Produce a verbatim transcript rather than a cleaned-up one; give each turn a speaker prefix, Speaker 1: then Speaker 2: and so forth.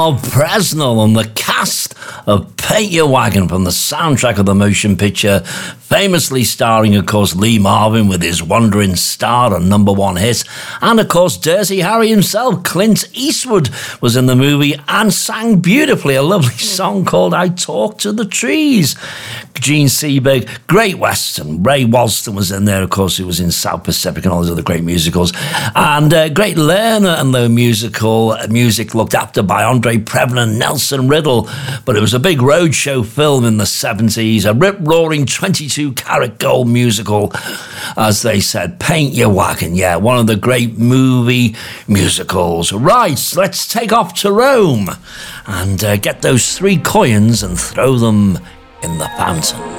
Speaker 1: Bob Presnell and the cast of Paint Your Wagon from the soundtrack of the motion picture, famously starring, of course, Lee Marvin with his Wandering Star, a number one hit, and, of course, Dirty Harry himself, Clint Eastwood, was in the movie and sang beautifully a lovely song called I Talk to the Trees. Gene Seberg, great Western. Ray Walston was in there, of course, who was in South Pacific and all those other great musicals. And uh, great Lerner and the musical uh, music looked after by Andre Previn and Nelson Riddle. But it was a big roadshow film in the seventies, a rip-roaring twenty-two karat gold musical, as they said. Paint Your Wagon, yeah, one of the great movie musicals. Right, let's take off to Rome and uh, get those three coins and throw them in the fountain.